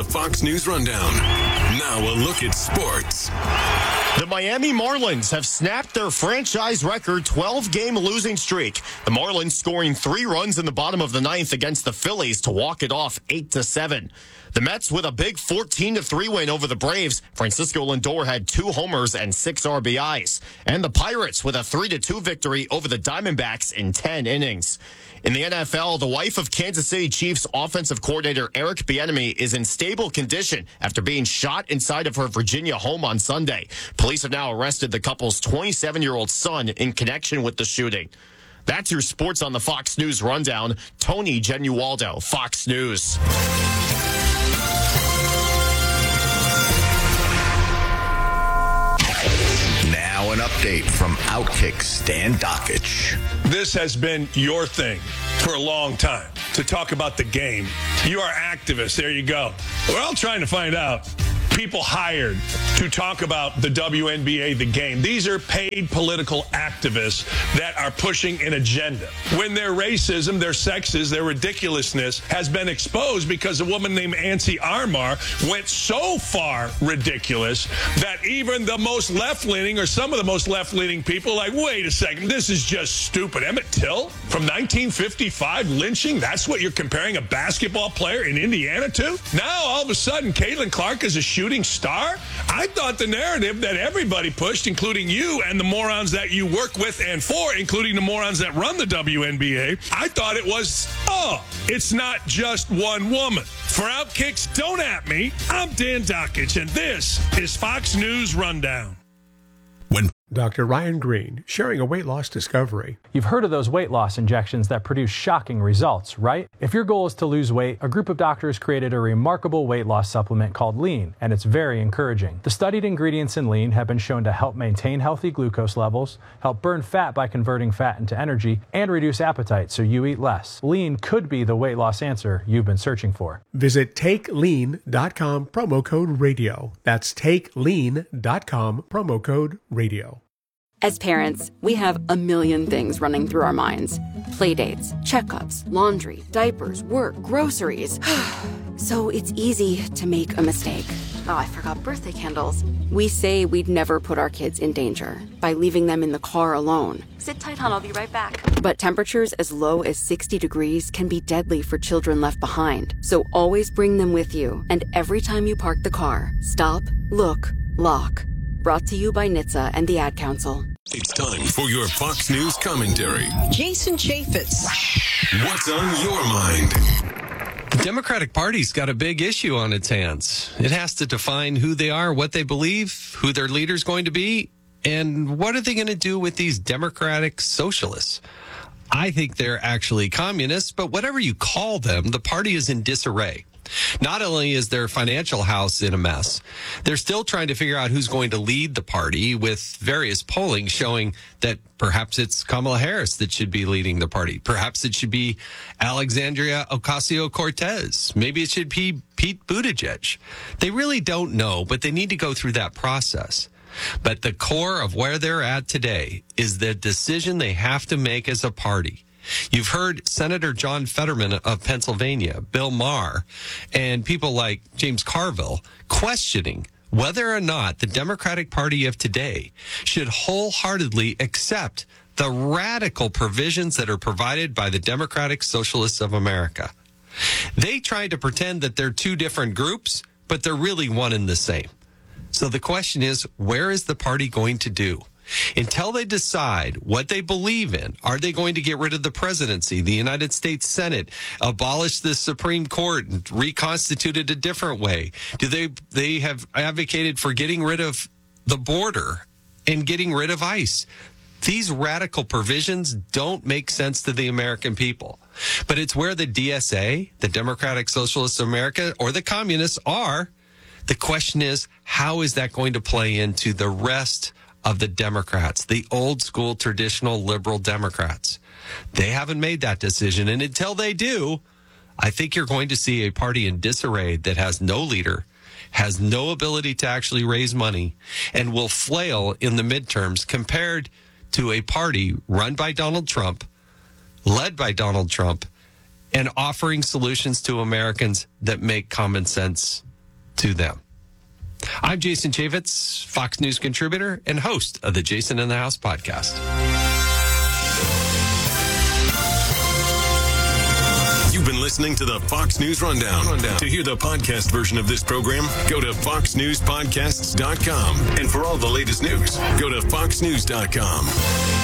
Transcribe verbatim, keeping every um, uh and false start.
Fox News Rundown. Now a look at sports. The Miami Marlins have snapped their franchise record twelve-game losing streak. The Marlins scoring three runs in the bottom of the ninth against the Phillies to walk it off eight to seven. The Mets with a big fourteen to three win over the Braves. Francisco Lindor had two homers and six R B Is. And the Pirates with a three to two victory over the Diamondbacks in ten innings. In the N F L, the wife of Kansas City Chiefs offensive coordinator Eric Bieniemy is in stable condition after being shot inside of her Virginia home on Sunday. Police have now arrested the couple's twenty-seven-year-old son in connection with the shooting. That's your sports on the Fox News Rundown. Tony Genualdo, Fox News. Now an update from Outkick Stan Dockich. This has been your thing for a long time, to talk about the game. You are activists. There you go. We're all trying to find out people hired to talk about the W N B A, the game. These are paid political activists that are pushing an agenda. When their racism, their sexism, their ridiculousness has been exposed because a woman named Ansi Armar went so far ridiculous that even the most left-leaning or some of the most left-leaning people are like, wait a second, this is just stupid. Emmett Till from nineteen fifty-five lynching, that's what you're comparing a basketball player in Indiana to? Now, all of a sudden, Caitlin Clark is a shooting star? I thought the narrative that everybody pushed, including you and the morons that you work with and for, including the morons that run the W N B A, I thought it was, oh, it's not just one woman. For Outkicks, don't at me. I'm Dan Dockich, and this is Fox News Rundown. When Doctor Ryan Green, sharing a weight loss discovery. You've heard of those weight loss injections that produce shocking results, right? If your goal is to lose weight, a group of doctors created a remarkable weight loss supplement called Lean, and it's very encouraging. The studied ingredients in Lean have been shown to help maintain healthy glucose levels, help burn fat by converting fat into energy, and reduce appetite so you eat less. Lean could be the weight loss answer you've been searching for. Visit take lean dot com, promo code radio. That's take lean dot com, promo code radio. As parents, we have a million things running through our minds. Playdates, checkups, laundry, diapers, work, groceries. So it's easy to make a mistake. Oh, I forgot birthday candles. We say we'd never put our kids in danger by leaving them in the car alone. Sit tight, hon, I'll be right back. But temperatures as low as sixty degrees can be deadly for children left behind. So always bring them with you. And every time you park the car, stop, look, lock. Brought to you by N H T S A and the Ad Council. It's time for your Fox News commentary. Jason Chaffetz. What's on your mind? The Democratic Party's got a big issue on its hands. It has to define who they are, what they believe, who their leader's going to be, and what are they going to do with these Democratic socialists. I think they're actually communists, but whatever you call them, the party is in disarray. Not only is their financial house in a mess, they're still trying to figure out who's going to lead the party, with various polling showing that perhaps it's Kamala Harris that should be leading the party. Perhaps it should be Alexandria Ocasio-Cortez. Maybe it should be Pete Buttigieg. They really don't know, but they need to go through that process. But the core of where they're at today is the decision they have to make as a party. You've heard Senator John Fetterman of Pennsylvania, Bill Maher, and people like James Carville questioning whether or not the Democratic Party of today should wholeheartedly accept the radical provisions that are provided by the Democratic Socialists of America. They try to pretend that they're two different groups, but they're really one and the same. So the question is, where is the party going to do? Until they decide what they believe in, are they going to get rid of the presidency, the United States Senate, abolish the Supreme Court, and reconstitute it a different way? Do they they have advocated for getting rid of the border and getting rid of ICE? These radical provisions don't make sense to the American people. But it's where the D S A, the Democratic Socialists of America, or the communists are. The question is, how is that going to play into the rest of the Democrats, the old school traditional liberal Democrats? They haven't made that decision. And until they do, I think you're going to see a party in disarray that has no leader, has no ability to actually raise money, and will flail in the midterms compared to a party run by Donald Trump, led by Donald Trump, and offering solutions to Americans that make common sense to them. I'm Jason Chaffetz, Fox News contributor and host of the Jason in the House podcast. You've been listening to the Fox News Rundown. Rundown. To hear the podcast version of this program, go to fox news podcasts dot com. And for all the latest news, go to fox news dot com.